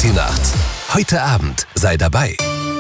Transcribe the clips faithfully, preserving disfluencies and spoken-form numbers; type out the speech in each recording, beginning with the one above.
Partynacht. Heute Abend sei dabei.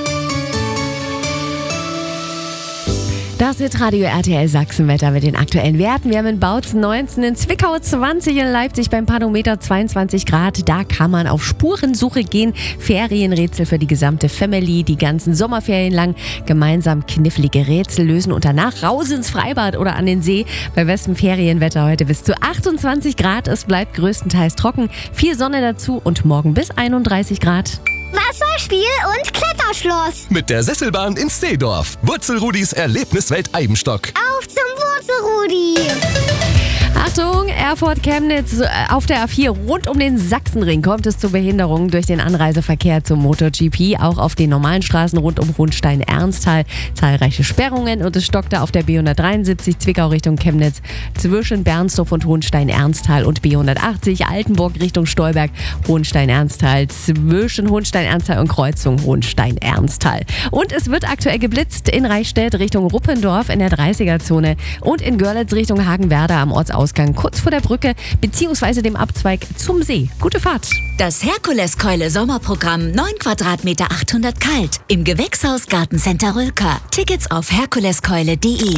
Das ist Radio R T L Sachsenwetter mit den aktuellen Werten. Wir haben in Bautzen neunzehn, in Zwickau zwanzig, in Leipzig beim Panometer zweiundzwanzig Grad. Da kann man auf Spurensuche gehen. Ferienrätsel für die gesamte Family, die ganzen Sommerferien lang. Gemeinsam knifflige Rätsel lösen und danach raus ins Freibad oder an den See. Bei bestem Ferienwetter heute bis zu achtundzwanzig Grad. Es bleibt größtenteils trocken. Viel Sonne dazu und morgen bis einunddreißig Grad. Wasserspiel und Kletterschloss. Mit der Sesselbahn in Seedorf. Wurzelrudis Erlebniswelt Eibenstock. Auf zum Wurzelrudi. Achtung, Erfurt-Chemnitz auf der A vier rund um den Sachsenring kommt es zu Behinderungen durch den Anreiseverkehr zum MotoGP. Auch auf den normalen Straßen rund um Hohenstein-Ernsthal zahlreiche Sperrungen und es stockte auf der B hundertdreiundsiebzig Zwickau Richtung Chemnitz zwischen Bernsdorf und Hohenstein-Ernsthal und B hundertachtzig Altenburg Richtung Stolberg, Hohenstein-Ernsthal zwischen Hohenstein-Ernsthal und Kreuzung Hohenstein-Ernsthal. Und es wird aktuell geblitzt in Reichstätt Richtung Ruppendorf in der dreißiger-Zone und in Görlitz Richtung Hagenwerder am Ortsausgang kurz vor der Brücke bzw. dem Abzweig zum See. Gute Fahrt! Das Herkuleskeule Sommerprogramm neun Quadratmeter achthundert kalt im Gewächshaus Gartencenter Rülker. Tickets auf herkuleskeule punkt de.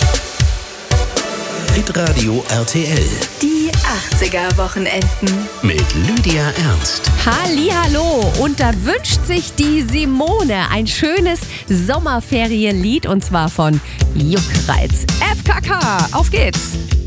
Hitradio R T L. Die achtziger-Wochenenden. Mit Lydia Ernst. Hallihallo! Und da wünscht sich die Simone ein schönes Sommerferienlied und zwar von Juckreiz. F K K, auf geht's!